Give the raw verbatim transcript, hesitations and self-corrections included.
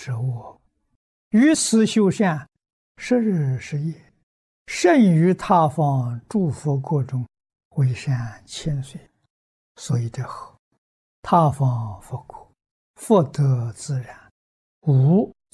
者我。于此修善，十日十夜，甚于他方诸佛国中，为善千岁。所以这后，他方佛国，福德自然，无